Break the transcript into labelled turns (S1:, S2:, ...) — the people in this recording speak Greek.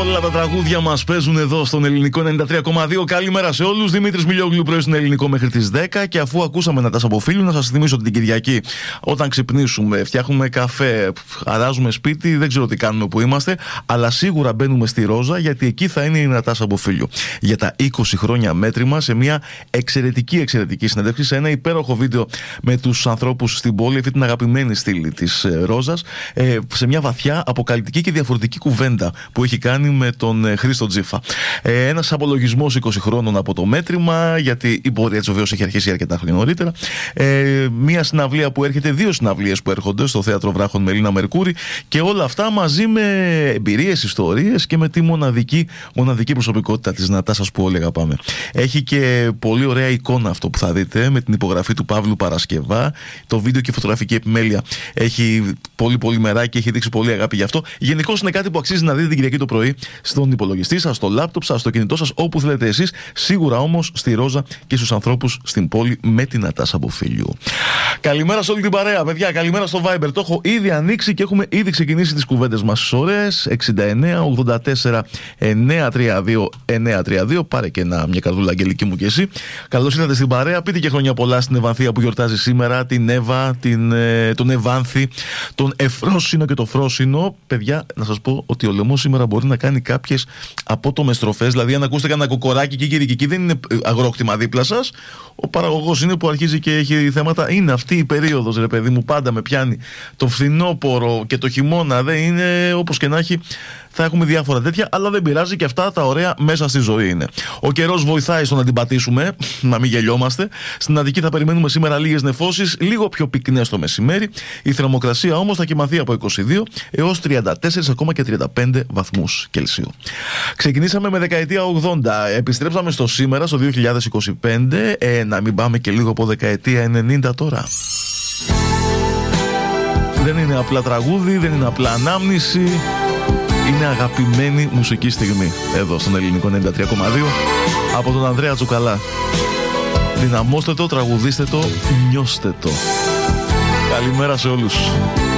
S1: Όλα τα τραγούδια μας παίζουν εδώ στον Ελληνικό 93,2. Καλημέρα σε όλους. Δημήτρης Μιλιόγλου, πρωί στον Ελληνικό μέχρι τις 10. Και αφού ακούσαμε Νατάσα Αποφίλου, να σας θυμίσω ότι την Κυριακή, όταν ξυπνήσουμε, φτιάχνουμε καφέ, αλλάζουμε σπίτι, δεν ξέρω τι κάνουμε που είμαστε, αλλά σίγουρα μπαίνουμε στη Ρόζα, γιατί εκεί θα είναι η Νατάσα Αποφίλου. Για τα 20 χρόνια μέτρημα, σε μια εξαιρετική συνέντευξη, σε ένα υπέροχο βίντεο με τους ανθρώπους στην πόλη, αυτή την αγαπημένη στήλη της Ρόζας, σε μια βαθιά, αποκαλυπτική και διαφορετική κουβέντα που έχει κάνει με τον Χρήστο Τζίφα. Ένας απολογισμός 20 χρόνων από το μέτρημα, γιατί η πορεία της βεβαίως έχει αρχίσει αρκετά χρόνια νωρίτερα. Μια συναυλία που έρχεται, δύο συναυλίες που έρχονται στο Θέατρο Βράχων με Ελίνα Μερκούρη, και όλα αυτά μαζί με εμπειρίες, ιστορίες και με τη μοναδική προσωπικότητα της Νατάσας που όλοι αγαπάμε. Έχει και πολύ ωραία εικόνα αυτό που θα δείτε, με την υπογραφή του Παύλου Παρασκευά. Το βίντεο και η φωτογραφική επιμέλεια έχει πολύ μεράκι, έχει δείξει πολύ αγάπη γι' αυτό. Γενικώς είναι κάτι που αξίζει να δείτε την Κυριακή το πρωί στον υπολογιστή σας, στο λάπτοπ σας, στο κινητό σας, όπου θέλετε εσείς. Σίγουρα όμως στη Ρόζα και στους ανθρώπους στην πόλη με την Νατάσα Αποφίλου. Καλημέρα σε όλη την παρέα, παιδιά. Καλημέρα στο Viber. Το έχω ήδη ανοίξει και έχουμε ήδη ξεκινήσει τις κουβέντες μας. Ωραίες. 69-84-932-932. Πάρε και μια καρδούλα, Αγγελική μου, και εσύ. Καλώς ήρθατε στην παρέα. Πείτε και χρόνια πολλά στην Ευανθία που γιορτάζει σήμερα, την Εύα, τον Ευάνθη, τον Εφρόσινο και το Φρόσινο. Παιδιά, να σας πω ότι ο λαιμός σήμερα μπορεί να κάνει κάποιες απότομες στροφές. Δηλαδή, αν ακούσετε κανένα κοκοράκι και εκεί δεν είναι αγρόκτημα δίπλα σας. Ο παραγωγός είναι που αρχίζει και έχει θέματα. Είναι αυτή η περίοδος, ρε παιδί μου, πάντα με πιάνει το φθινόπωρο και το χειμώνα. Δεν είναι, όπως και να έχει, θα έχουμε διάφορα τέτοια, αλλά δεν πειράζει, και αυτά τα ωραία μέσα στη ζωή είναι. Ο καιρός βοηθάει στο να την πατήσουμε, να μην γελιόμαστε. Στην Αττική θα περιμένουμε σήμερα λίγες νεφώσεις, λίγο πιο πυκνές το μεσημέρι. Η θερμοκρασία όμως θα κυμανθεί από 22 έως 34, ακόμα και 35 βαθμούς Κελσίου. Ξεκινήσαμε με δεκαετία 80, επιστρέψαμε στο σήμερα, στο 2025. Να μην πάμε και λίγο από δεκαετία 90 τώρα. Δεν είναι απλά τραγούδι, δεν είναι απλά ανάμνηση. Είναι αγαπημένη μουσική στιγμή εδώ στον Ελληνικό 93,2 από τον Ανδρέα Τσουκαλά. Δυναμώστε το, τραγουδίστε το, νιώστε το. Καλημέρα σε όλους.